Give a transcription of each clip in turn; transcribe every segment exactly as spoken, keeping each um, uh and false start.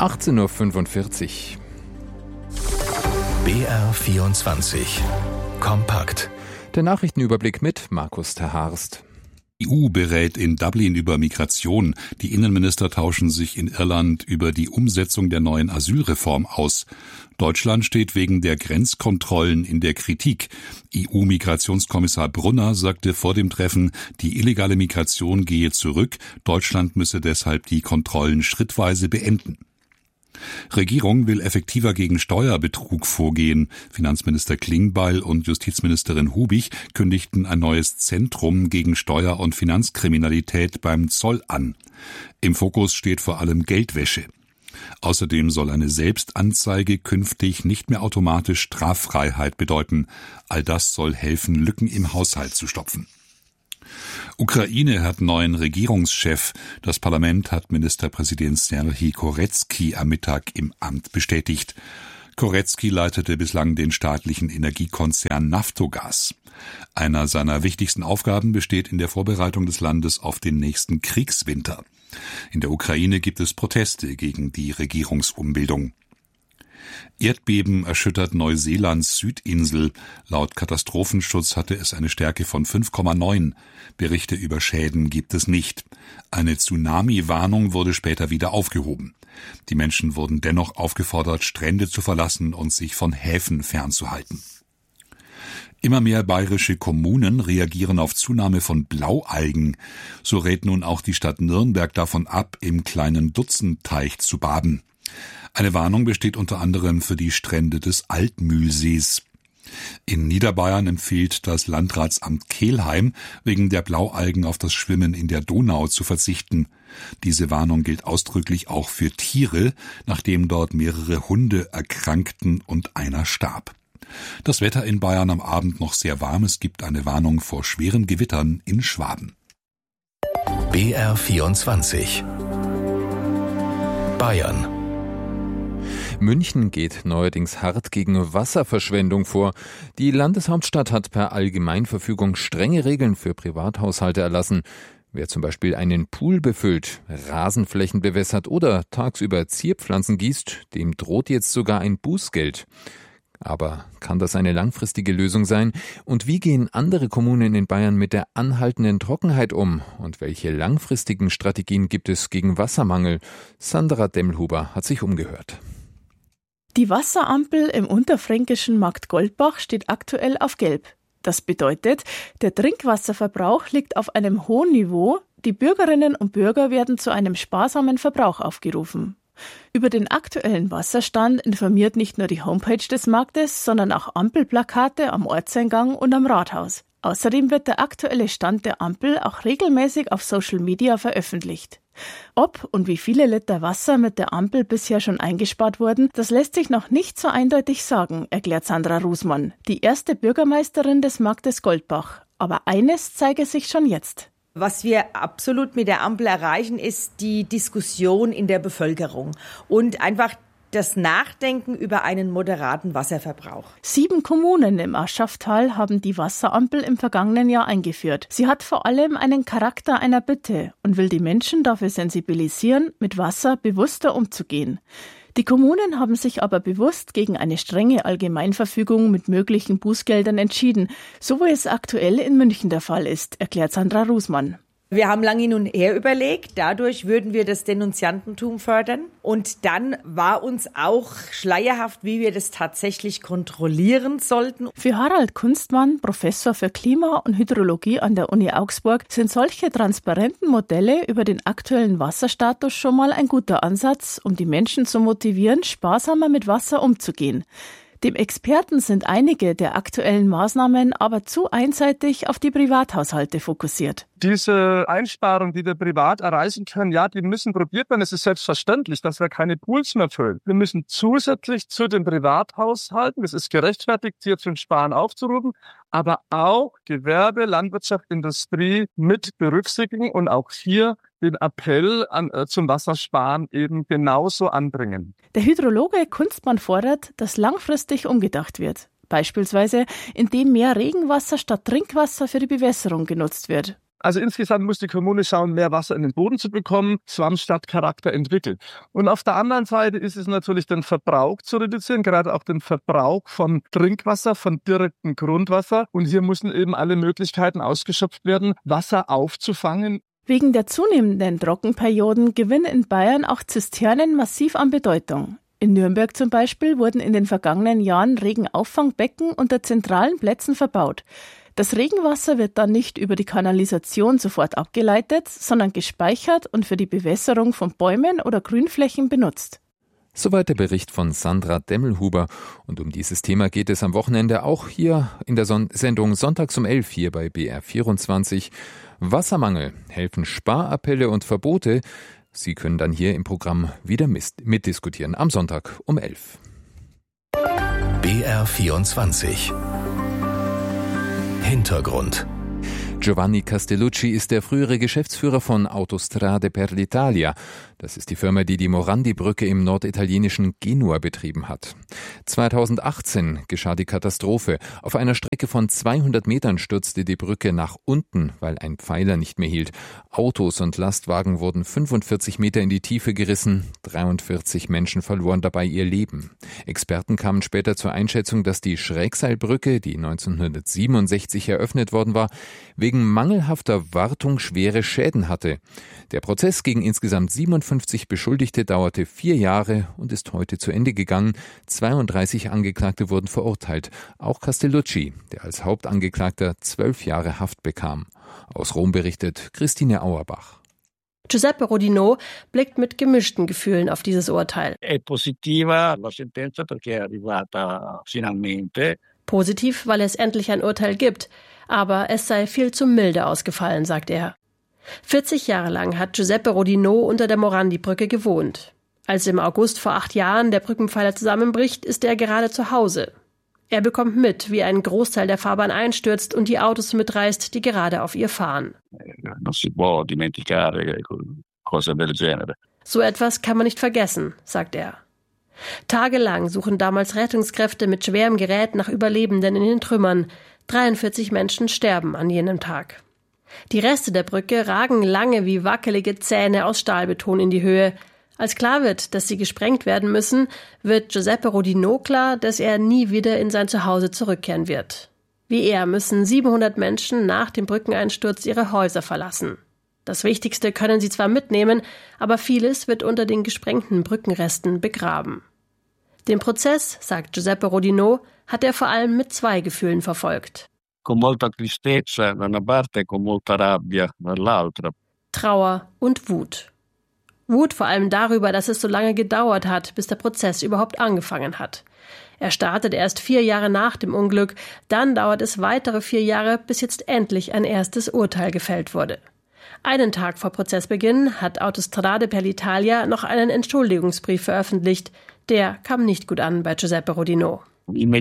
achtzehn Uhr fünfundvierzig. B R vierundzwanzig. Kompakt. Der Nachrichtenüberblick mit Markus Terharst. Die E U berät in Dublin über Migration. Die Innenminister tauschen sich in Irland über die Umsetzung der neuen Asylreform aus. Deutschland steht wegen der Grenzkontrollen in der Kritik. E U-Migrationskommissar Brunner sagte vor dem Treffen, die illegale Migration gehe zurück. Deutschland müsse deshalb die Kontrollen schrittweise beenden. Regierung will effektiver gegen Steuerbetrug vorgehen. Finanzminister Klingbeil und Justizministerin Hubig kündigten ein neues Zentrum gegen Steuer- und Finanzkriminalität beim Zoll an. Im Fokus steht vor allem Geldwäsche. Außerdem soll eine Selbstanzeige künftig nicht mehr automatisch Straffreiheit bedeuten. All das soll helfen, Lücken im Haushalt zu stopfen. Ukraine hat neuen Regierungschef. Das Parlament hat Ministerpräsident Serhij Koretskij am Mittag im Amt bestätigt. Koretskij leitete bislang den staatlichen Energiekonzern Naftogaz. Einer seiner wichtigsten Aufgaben besteht in der Vorbereitung des Landes auf den nächsten Kriegswinter. In der Ukraine gibt es Proteste gegen die Regierungsumbildung. Erdbeben erschüttert Neuseelands Südinsel. Laut Katastrophenschutz hatte es eine Stärke von fünf Komma neun. Berichte über Schäden gibt es nicht. Eine Tsunami-Warnung wurde später wieder aufgehoben. Die Menschen wurden dennoch aufgefordert, Strände zu verlassen und sich von Häfen fernzuhalten. Immer mehr bayerische Kommunen reagieren auf Zunahme von Blaualgen. So rät nun auch die Stadt Nürnberg davon ab, im kleinen Dutzendteich zu baden. Eine Warnung besteht unter anderem für die Strände des Altmühlsees. In Niederbayern empfiehlt das Landratsamt Kelheim, wegen der Blaualgen auf das Schwimmen in der Donau zu verzichten. Diese Warnung gilt ausdrücklich auch für Tiere, nachdem dort mehrere Hunde erkrankten und einer starb. Das Wetter in Bayern am Abend noch sehr warm. Es gibt eine Warnung vor schweren Gewittern in Schwaben. B R vierundzwanzig. Bayern. München geht neuerdings hart gegen Wasserverschwendung vor. Die Landeshauptstadt hat per Allgemeinverfügung strenge Regeln für Privathaushalte erlassen. Wer zum Beispiel einen Pool befüllt, Rasenflächen bewässert oder tagsüber Zierpflanzen gießt, dem droht jetzt sogar ein Bußgeld. Aber kann das eine langfristige Lösung sein? Und wie gehen andere Kommunen in Bayern mit der anhaltenden Trockenheit um? Und welche langfristigen Strategien gibt es gegen Wassermangel? Sandra Demmelhuber hat sich umgehört. Die Wasserampel im unterfränkischen Markt Goldbach steht aktuell auf Gelb. Das bedeutet, der Trinkwasserverbrauch liegt auf einem hohen Niveau. Die Bürgerinnen und Bürger werden zu einem sparsamen Verbrauch aufgerufen. Über den aktuellen Wasserstand informiert nicht nur die Homepage des Marktes, sondern auch Ampelplakate am Ortseingang und am Rathaus. Außerdem wird der aktuelle Stand der Ampel auch regelmäßig auf Social Media veröffentlicht. Ob und wie viele Liter Wasser mit der Ampel bisher schon eingespart wurden, das lässt sich noch nicht so eindeutig sagen, erklärt Sandra Rusmann, die erste Bürgermeisterin des Marktes Goldbach. Aber eines zeige sich schon jetzt. Was wir absolut mit der Ampel erreichen, ist die Diskussion in der Bevölkerung und einfach das Nachdenken über einen moderaten Wasserverbrauch. Sieben Kommunen im Aschachtal haben die Wasserampel im vergangenen Jahr eingeführt. Sie hat vor allem einen Charakter einer Bitte und will die Menschen dafür sensibilisieren, mit Wasser bewusster umzugehen. Die Kommunen haben sich aber bewusst gegen eine strenge Allgemeinverfügung mit möglichen Bußgeldern entschieden, so wie es aktuell in München der Fall ist, erklärt Sandra Rusmann. Wir haben lange hin und her überlegt, dadurch würden wir das Denunziantentum fördern. Und dann war uns auch schleierhaft, wie wir das tatsächlich kontrollieren sollten. Für Harald Kunstmann, Professor für Klima- und Hydrologie an der Uni Augsburg, sind solche transparenten Modelle über den aktuellen Wasserstatus schon mal ein guter Ansatz, um die Menschen zu motivieren, sparsamer mit Wasser umzugehen. Dem Experten sind einige der aktuellen Maßnahmen aber zu einseitig auf die Privathaushalte fokussiert. Diese Einsparungen, die wir privat erreichen können, ja, die müssen probiert werden. Es ist selbstverständlich, dass wir keine Pools mehr füllen. Wir müssen zusätzlich zu den Privathaushalten, es ist gerechtfertigt, hier zum Sparen aufzurufen, aber auch Gewerbe, Landwirtschaft, Industrie mit berücksichtigen und auch hier den Appell an, äh, zum Wassersparen eben genauso anbringen. Der Hydrologe Kunstmann fordert, dass langfristig umgedacht wird. Beispielsweise, indem mehr Regenwasser statt Trinkwasser für die Bewässerung genutzt wird. Also insgesamt muss die Kommune schauen, mehr Wasser in den Boden zu bekommen, Schwammstadtcharakter entwickelt. Und auf der anderen Seite ist es natürlich den Verbrauch zu reduzieren, gerade auch den Verbrauch von Trinkwasser, von direktem Grundwasser. Und hier müssen eben alle Möglichkeiten ausgeschöpft werden, Wasser aufzufangen. Wegen der zunehmenden Trockenperioden gewinnen in Bayern auch Zisternen massiv an Bedeutung. In Nürnberg zum Beispiel wurden in den vergangenen Jahren Regenauffangbbecken unter zentralen Plätzen verbaut. Das Regenwasser wird dann nicht über die Kanalisation sofort abgeleitet, sondern gespeichert und für die Bewässerung von Bäumen oder Grünflächen benutzt. Soweit der Bericht von Sandra Demmelhuber. Und um dieses Thema geht es am Wochenende auch hier in der Son- Sendung Sonntags um elf hier bei B R vierundzwanzig. Wassermangel, helfen Sparappelle und Verbote? Sie können dann hier im Programm wieder mitdiskutieren am Sonntag um elf. B R vierundzwanzig Hintergrund. Giovanni Castellucci ist der frühere Geschäftsführer von Autostrade per l'Italia. Das ist die Firma, die die Morandi-Brücke im norditalienischen Genua betrieben hat. zweitausendachtzehn geschah die Katastrophe. Auf einer Strecke von zweihundert Metern stürzte die Brücke nach unten, weil ein Pfeiler nicht mehr hielt. Autos und Lastwagen wurden fünfundvierzig Meter in die Tiefe gerissen. dreiundvierzig Menschen verloren dabei ihr Leben. Experten kamen später zur Einschätzung, dass die Schrägseilbrücke, die neunzehnhundertsiebenundsechzig eröffnet worden war, wegen mangelhafter Wartung schwere Schäden hatte. Der Prozess gegen insgesamt siebenundfünfzig Beschuldigte dauerte vier Jahre und ist heute zu Ende gegangen. zweiunddreißig Angeklagte wurden verurteilt. Auch Castellucci, der als Hauptangeklagter zwölf Jahre Haft bekam. Aus Rom berichtet Christine Auerbach. Giuseppe Rodinò blickt mit gemischten Gefühlen auf dieses Urteil. Positiv, weil es endlich ein Urteil gibt. Aber es sei viel zu milde ausgefallen, sagt er. vierzig Jahre lang hat Giuseppe Rodinò unter der Morandi-Brücke gewohnt. Als im August vor acht Jahren der Brückenpfeiler zusammenbricht, ist er gerade zu Hause. Er bekommt mit, wie ein Großteil der Fahrbahn einstürzt und die Autos mitreißt, die gerade auf ihr fahren. So etwas kann man nicht vergessen, sagt er. Tagelang suchen damals Rettungskräfte mit schwerem Gerät nach Überlebenden in den Trümmern. dreiundvierzig Menschen sterben an jenem Tag. Die Reste der Brücke ragen lange wie wackelige Zähne aus Stahlbeton in die Höhe. Als klar wird, dass sie gesprengt werden müssen, wird Giuseppe Rodinò klar, dass er nie wieder in sein Zuhause zurückkehren wird. Wie er müssen siebenhundert Menschen nach dem Brückeneinsturz ihre Häuser verlassen. Das Wichtigste können sie zwar mitnehmen, aber vieles wird unter den gesprengten Brückenresten begraben. Den Prozess, sagt Giuseppe Rodinò, hat er vor allem mit zwei Gefühlen verfolgt. Trauer und Wut. Wut vor allem darüber, dass es so lange gedauert hat, bis der Prozess überhaupt angefangen hat. Er startet erst vier Jahre nach dem Unglück, dann dauert es weitere vier Jahre, bis jetzt endlich ein erstes Urteil gefällt wurde. Einen Tag vor Prozessbeginn hat Autostrade per l'Italia noch einen Entschuldigungsbrief veröffentlicht. Der kam nicht gut an bei Giuseppe Rodinò. Den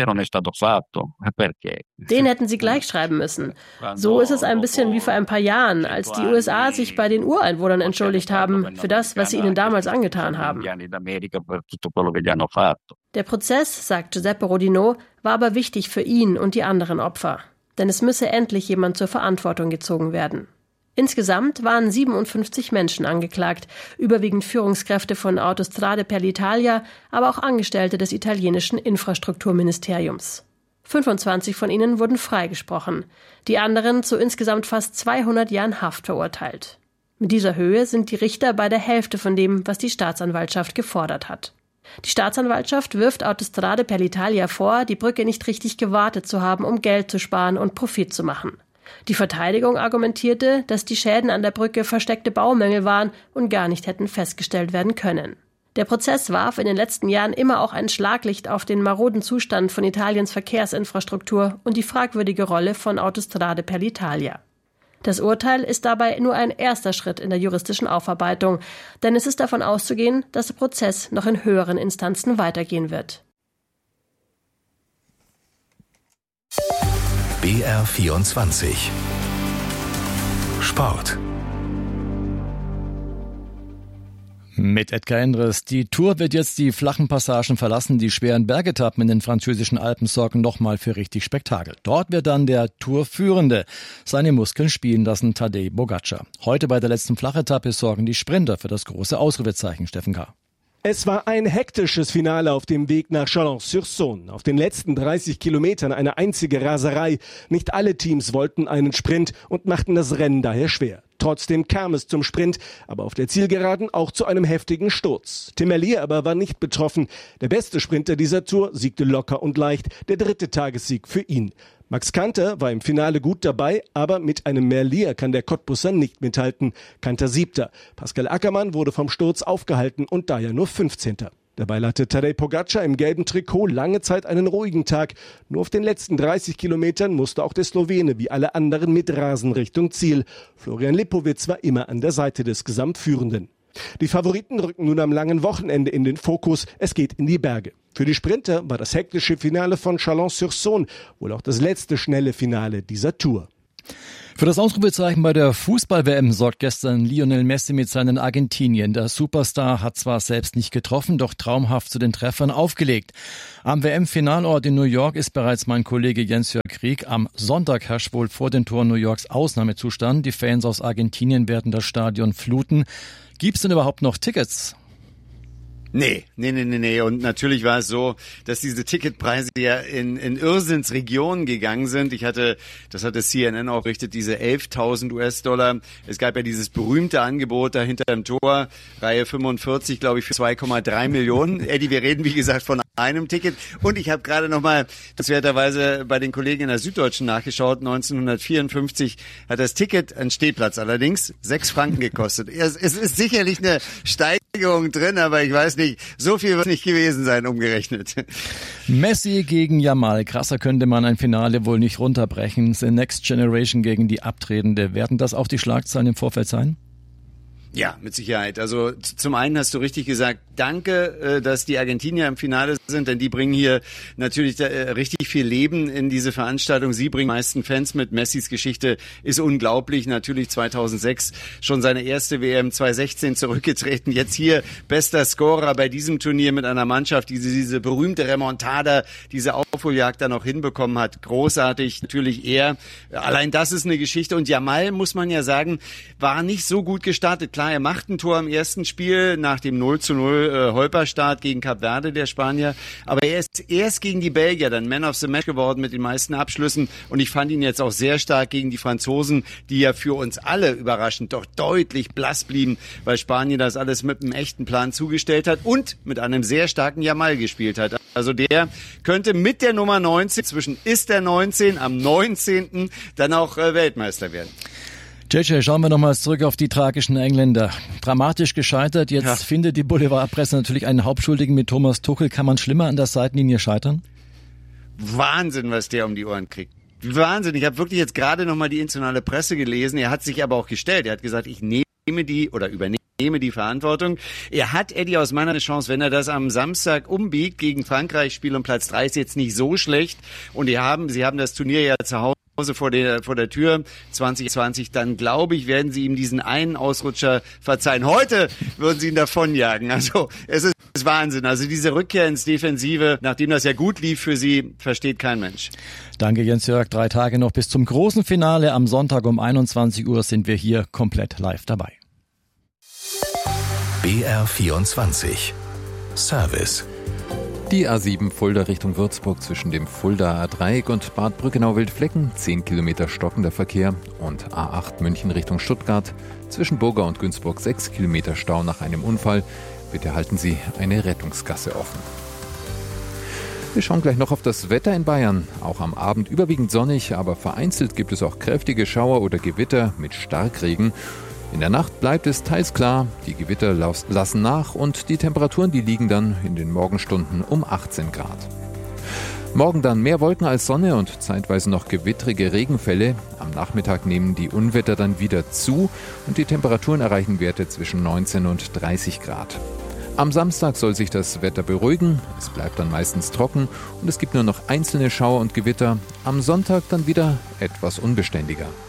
hätten sie gleich schreiben müssen. So ist es ein bisschen wie vor ein paar Jahren, als die U S A sich bei den Ureinwohnern entschuldigt haben für das, was sie ihnen damals angetan haben. Der Prozess, sagt Giuseppe Rodinò, war aber wichtig für ihn und die anderen Opfer. Denn es müsse endlich jemand zur Verantwortung gezogen werden. Insgesamt waren siebenundfünfzig Menschen angeklagt, überwiegend Führungskräfte von Autostrade per l'Italia, aber auch Angestellte des italienischen Infrastrukturministeriums. fünfundzwanzig von ihnen wurden freigesprochen, die anderen zu insgesamt fast zweihundert Jahren Haft verurteilt. Mit dieser Höhe sind die Richter bei der Hälfte von dem, was die Staatsanwaltschaft gefordert hat. Die Staatsanwaltschaft wirft Autostrade per l'Italia vor, die Brücke nicht richtig gewartet zu haben, um Geld zu sparen und Profit zu machen. Die Verteidigung argumentierte, dass die Schäden an der Brücke versteckte Baumängel waren und gar nicht hätten festgestellt werden können. Der Prozess warf in den letzten Jahren immer auch ein Schlaglicht auf den maroden Zustand von Italiens Verkehrsinfrastruktur und die fragwürdige Rolle von Autostrade per l'Italia. Das Urteil ist dabei nur ein erster Schritt in der juristischen Aufarbeitung, denn es ist davon auszugehen, dass der Prozess noch in höheren Instanzen weitergehen wird. B R vierundzwanzig Sport. Mit Edgar Endres. Die Tour wird jetzt die flachen Passagen verlassen. Die schweren Bergetappen in den französischen Alpen sorgen nochmal für richtig Spektakel. Dort wird dann der Tourführende seine Muskeln spielen lassen, Tadej Pogačar. Heute bei der letzten Flachetappe sorgen die Sprinter für das große Ausrufezeichen, Steffen K. Es war ein hektisches Finale auf dem Weg nach Chalon-sur-Saône. Auf den letzten dreißig Kilometern eine einzige Raserei. Nicht alle Teams wollten einen Sprint und machten das Rennen daher schwer. Trotzdem kam es zum Sprint, aber auf der Zielgeraden auch zu einem heftigen Sturz. Tim Merlier aber war nicht betroffen. Der beste Sprinter dieser Tour siegte locker und leicht. Der dritte Tagessieg für ihn. Max Kanter war im Finale gut dabei, aber mit einem Merlier kann der Cottbusser nicht mithalten. Kanter siebter. Pascal Ackermann wurde vom Sturz aufgehalten und daher nur fünfzehnter. Dabei hatte Tadej Pogačar im gelben Trikot lange Zeit einen ruhigen Tag. Nur auf den letzten dreißig Kilometern musste auch der Slowene wie alle anderen mit Rasen Richtung Ziel. Florian Lipowitz war immer an der Seite des Gesamtführenden. Die Favoriten rücken nun am langen Wochenende in den Fokus. Es geht in die Berge. Für die Sprinter war das hektische Finale von Chalon-sur-Saône wohl auch das letzte schnelle Finale dieser Tour. Für das Ausrufezeichen bei der Fußball-W M sorgt gestern Lionel Messi mit seinen Argentinien. Der Superstar hat zwar selbst nicht getroffen, doch traumhaft zu den Treffern aufgelegt. Am W M-Finalort in New York ist bereits mein Kollege Jens-Jörg Krieg. Am Sonntag herrscht wohl vor den Toren New Yorks Ausnahmezustand. Die Fans aus Argentinien werden das Stadion fluten. Gibt's denn überhaupt noch Tickets? Nee, nee, nee, nee, nee. Und natürlich war es so, dass diese Ticketpreise ja in, in Irrsinnsregionen gegangen sind. Ich hatte, das hatte C N N auch berichtet, diese elftausend US-Dollar. Es gab ja dieses berühmte Angebot da hinter dem Tor, Reihe fünfundvierzig, glaube ich, für zwei Komma drei Millionen. Eddie, wir reden, wie gesagt, von einem Ticket. Und ich habe gerade nochmal, das werterweise bei den Kollegen in der Süddeutschen nachgeschaut, neunzehnhundertvierundfünfzig hat das Ticket, ein Stehplatz allerdings, sechs Franken gekostet. Es, es ist sicherlich eine Steigerung drin, aber ich weiß nicht, so viel wird nicht gewesen sein, umgerechnet. Messi gegen Yamal. Krasser könnte man ein Finale wohl nicht runterbrechen. The Next Generation gegen die Abtretende. Werden das auch die Schlagzeilen im Vorfeld sein? Ja, mit Sicherheit. Also zum einen hast du richtig gesagt, danke, dass die Argentinier im Finale sind, denn die bringen hier natürlich richtig viel Leben in diese Veranstaltung. Sie bringen die meisten Fans mit. Messis Geschichte ist unglaublich. Natürlich zweitausendsechs schon seine erste W M, zweitausendsechzehn zurückgetreten. Jetzt hier bester Scorer bei diesem Turnier mit einer Mannschaft, die diese berühmte Remontada, diese Aufholjagd da noch hinbekommen hat. Großartig. Natürlich er. Allein das ist eine Geschichte. Und Yamal, muss man ja sagen, war nicht so gut gestartet. Klar, er macht ein Tor im ersten Spiel nach dem null zu null äh, Holperstart gegen Kap Verde, der Spanier. Aber er ist erst gegen die Belgier dann Man of the Match geworden mit den meisten Abschlüssen. Und ich fand ihn jetzt auch sehr stark gegen die Franzosen, die ja für uns alle überraschend doch deutlich blass blieben, weil Spanien das alles mit einem echten Plan zugestellt hat und mit einem sehr starken Yamal gespielt hat. Also der könnte mit der Nummer neunzehn, zwischen ist der neunzehn, am neunzehnten dann auch äh, Weltmeister werden. J J, schauen wir nochmals zurück auf die tragischen Engländer. Dramatisch gescheitert. Jetzt ja. findet die Boulevardpresse natürlich einen Hauptschuldigen mit Thomas Tuchel. Kann man schlimmer an der Seitenlinie scheitern? Wahnsinn, was der um die Ohren kriegt. Wahnsinn. Ich habe wirklich jetzt gerade nochmal die internationale Presse gelesen. Er hat sich aber auch gestellt. Er hat gesagt, ich nehme die oder übernehme die Verantwortung. Er hat, Eddie, aus meiner Chance, wenn er das am Samstag umbiegt gegen Frankreich, Spiel um Platz drei ist jetzt nicht so schlecht. Und die haben, sie haben das Turnier ja zu Hause vor der, vor der Tür zwanzig zwanzig, dann glaube ich, werden sie ihm diesen einen Ausrutscher verzeihen. Heute würden sie ihn davonjagen. Also es ist Wahnsinn. Also diese Rückkehr ins Defensive, nachdem das ja gut lief für sie, versteht kein Mensch. Danke Jens-Jörg. Drei Tage noch bis zum großen Finale. Am Sonntag um einundzwanzig Uhr sind wir hier komplett live dabei. B R vierundzwanzig Service. Die A sieben Fulda Richtung Würzburg zwischen dem Fuldaer Dreieck und Bad Brückenau-Wildflecken, zehn Kilometer stockender Verkehr, und A acht München Richtung Stuttgart zwischen Burger und Günzburg, sechs Kilometer Stau nach einem Unfall. Bitte halten Sie eine Rettungsgasse offen. Wir schauen gleich noch auf das Wetter in Bayern. Auch am Abend überwiegend sonnig, aber vereinzelt gibt es auch kräftige Schauer oder Gewitter mit Starkregen. In der Nacht bleibt es teils klar, die Gewitter lassen nach und die Temperaturen, die liegen dann in den Morgenstunden um achtzehn Grad. Morgen dann mehr Wolken als Sonne und zeitweise noch gewittrige Regenfälle. Am Nachmittag nehmen die Unwetter dann wieder zu und die Temperaturen erreichen Werte zwischen neunzehn und dreißig Grad. Am Samstag soll sich das Wetter beruhigen, es bleibt dann meistens trocken und es gibt nur noch einzelne Schauer und Gewitter. Am Sonntag dann wieder etwas unbeständiger.